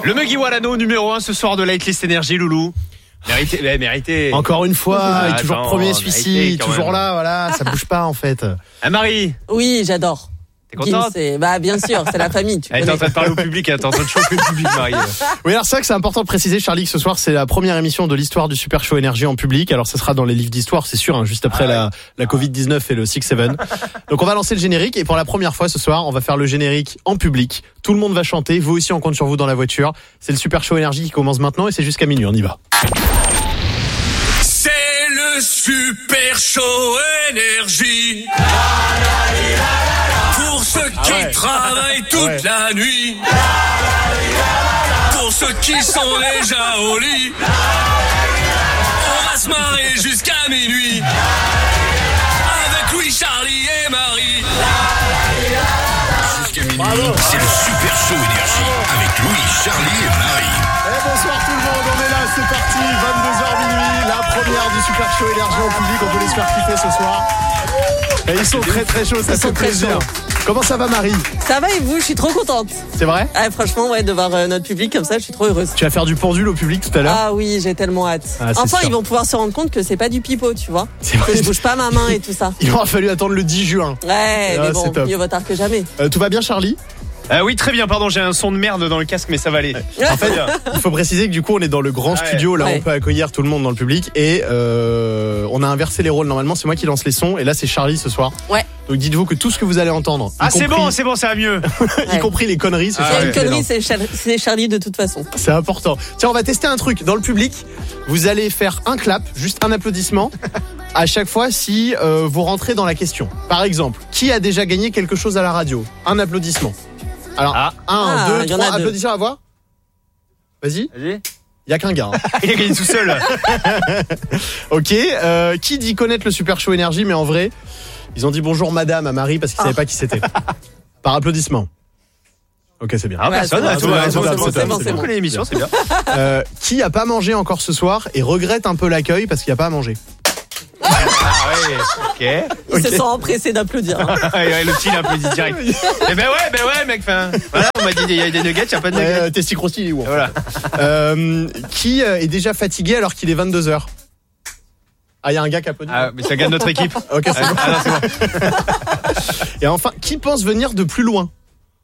Le Mugiwara no numéro 1 ce soir de Lightlist Energy, Loulou. Mérité. Encore une fois, il est toujours premier celui-ci, toujours même. là, voilà, ça bouge pas en fait. Marie, Oui, j'adore. t'es contente? Bah bien sûr, c'est la famille. Tu Elle est connais. en train de parler au public, elle est en train de chauffer le public, Marie. Oui, alors c'est vrai que c'est important de préciser, Charlie, que ce soir c'est la première émission de l'histoire du Super Show Énergie en public. Alors ça sera dans les livres d'histoire, c'est sûr, hein, juste après la Covid-19 et le 6-7. Donc on va lancer le générique et pour la première fois ce soir, on va faire le générique en public. Tout le monde va chanter, vous aussi on compte sur vous dans la voiture. C'est le Super Show Énergie qui commence maintenant et c'est jusqu'à minuit, on y va. C'est le Super Show Énergie. Pour ceux qui travaillent toute la nuit. Pour ceux qui sont déjà au lit. On va se marrer jusqu'à minuit. Avec Louis, Charlie et Marie. Jusqu'à minuit, c'est le Super Show Énergie. Avec Louis, Charlie et Marie. Bonsoir tout le monde, on est là, c'est parti, 22h minuit, la première du Super Show Énergie en public, on peut les faire kiffer ce soir. Et ils sont très très chauds, ça fait plaisir. Comment ça va Marie? Ça va et vous? Je suis trop contente. C'est vrai? Ah, franchement, ouais, de voir notre public comme ça, je suis trop heureuse. Tu vas faire du pendule au public tout à l'heure? Ah oui, j'ai tellement hâte. Ah, c'est enfin, sûr. ils vont pouvoir se rendre compte que c'est pas du pipeau, tu vois. C'est vrai. Que je bouge pas ma main et tout ça. Il aura fallu attendre le 10 juin. Ouais, Ah, mais c'est bon, top. mieux vaut tard que jamais. Tout va bien Charlie? Oui, très bien, pardon, j'ai un son de merde dans le casque, mais ça va aller. En fait, il faut préciser que du coup on est dans le grand studio, là Ouais. on peut accueillir tout le monde dans le public et on a inversé les rôles. Normalement c'est moi qui lance les sons et là c'est Charlie ce soir. Ouais. Donc dites-vous que tout ce que vous allez entendre, Ah, c'est bon, ça va mieux. y compris les conneries, S'il y a ça, une c'est connerie, énorme. c'est Charlie de toute façon. C'est important. Tiens, on va tester un truc. Dans le public, vous allez faire un clap, juste un applaudissement, à chaque fois si vous rentrez dans la question. Par exemple, qui a déjà gagné quelque chose à la radio? Un applaudissement. Alors, Ah, 1, 2, il y en 3, a deux. applaudissements à voix. Vas-y. Vas-y. Il y a qu'un gars. Hein. Il a gagné tout seul. Ok. Qui dit connaître le Super Show Énergie, mais en vrai, ils ont dit bonjour madame à Marie parce qu'ils savaient pas qui c'était. Par applaudissement. Ok, c'est bien. Ah, personne, c'est bon, c'est bon. L'émission, c'est bien. Qui a pas mangé encore ce soir et regrette un peu l'accueil parce qu'il a pas à manger? Ah, ouais, ok. Ils se sont empressés d'applaudir. Hein. Ouais, le petit, il a applaudi direct. Eh ben ouais, mec, enfin. Voilà, on m'a dit, il y a des nuggets, il y a pas de nuggets. Testi Krusty, ou Voilà. qui est déjà fatigué alors qu'il est 22h? Ah, il y a un gars qui applaudit. Ah, mais ça gagne notre équipe. Ok, c'est bon. Ah, non, c'est bon. Et enfin, qui pense venir de plus loin?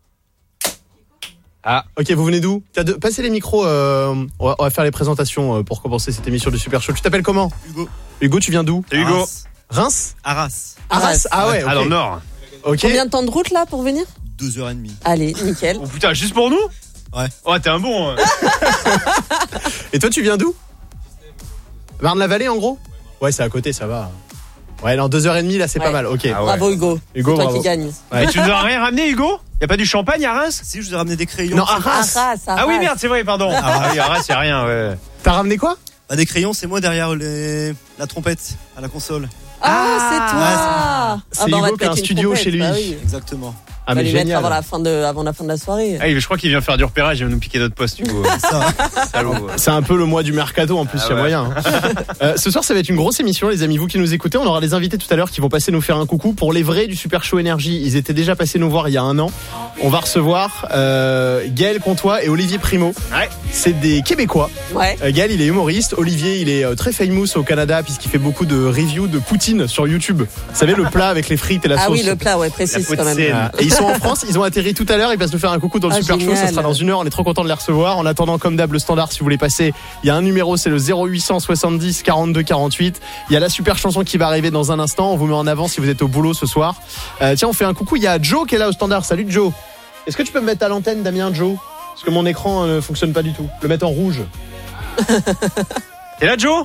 Ah. Ok, vous venez d'où? Passez les micros, on va faire les présentations pour commencer cette émission du Super Show. Tu t'appelles comment? Hugo, tu viens d'où? Salut, Hugo. Reims? Arras. Arras. Ah ouais, ok. Ah, dans le Nord. Ok. Combien de temps de route là pour venir? 2h30. Allez, nickel. Oh putain, juste pour nous? Ouais. Oh, t'es un bon. Et toi, tu viens d'où? Marne-la-Vallée, en gros? Ouais, c'est à côté, ça va. Ouais, non, 2h30, là, c'est pas Ouais. mal. Ok. Ah ouais. Bravo Hugo. Hugo, C'est toi bravo. qui gagne. Et tu nous as rien ramené, Hugo? Y a pas du champagne à Reims? Si, je vous ai ramené des crayons. Non, Arras. Ah oui, merde, c'est vrai, pardon. Ah oui, Arras, y a rien, ouais. T'as ramené quoi? Bah, des crayons, c'est moi derrière la trompette à la console. Ah, c'est toi. C'est Ah, bah, on va Hugo te qui a un mettre une studio trompette, chez lui. bah oui. Exactement. Ah, On va mais lui mettre génial. avant la fin de la soirée. Ah, je crois qu'il vient faire du repérage, il va nous piquer notre poste, Hugo. Ça. Salaud. C'est un peu le mois du mercato en plus, Ah il y a ouais. moyen. Hein. Ce soir, ça va être une grosse émission, les amis. Vous qui nous écoutez, on aura des invités tout à l'heure qui vont passer nous faire un coucou. Pour les vrais du Super Show Énergie, ils étaient déjà passés nous voir il y a un an. On va recevoir Gaël Comtois et Olivier Primo. Ouais. C'est des Québécois. Ouais. Gaël, il est humoriste. Olivier, il est très famous au Canada puisqu'il fait beaucoup de reviews de poutine sur YouTube. Vous savez, le plat avec les frites et la Ah sauce. oui, le plat, ouais, précise La quand même. poutine. Et ils sont en France, ils ont atterri tout à l'heure, ils passent nous faire un coucou dans le Ah, Super Show, ça génial. sera dans 1 heure, on est trop content de les recevoir. En attendant, comme d'hab, le standard, si vous voulez passer, il y a un numéro, c'est le 0800 70 42 48. Il y a la super chanson qui va arriver dans un instant, on vous met en avant si vous êtes au boulot ce soir. Tiens, on fait un coucou, il y a Joe qui est là au standard, salut Joe. Est-ce que tu peux me mettre à l'antenne, Damien, Joe? Parce que mon écran ne fonctionne pas du tout. Le mettre en rouge. T'es là, Joe?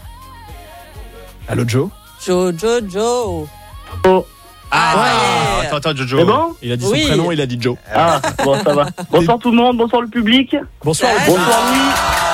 Allô Joe? Joe. Ah, ouais. attends, Jojo. C'est bon? Il a dit Oui. son prénom, il a dit Joe. Ah, bon, ça va. Bonsoir tout le monde, bonsoir le public. Bonsoir. Ouais. Bonsoir Louis.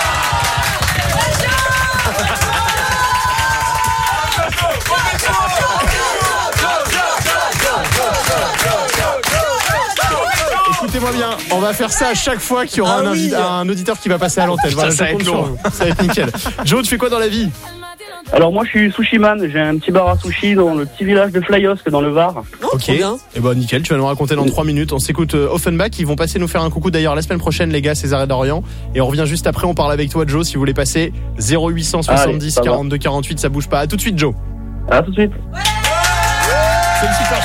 Écoutez-moi bien, on va faire ça à chaque fois qu'il y aura un auditeur qui va passer à l'antenne. Voilà, ça je va compte être sur long. vous. Ça va être nickel. Joe, tu fais quoi dans la vie? Alors moi je suis sushiman, j'ai un petit bar à sushi dans le petit village de Flyosque dans le Var. Non, Ok. trop bien. Et bah nickel, tu vas nous raconter dans 3 minutes. On s'écoute Offenbach, ils vont passer nous faire un coucou d'ailleurs la semaine prochaine les gars, César et Dorian. Et on revient juste après, on parle avec toi Joe si vous voulez passer 0870 Allez, ça va. 42 48, ça bouge pas. À tout de suite Joe. À tout de suite. C'est le super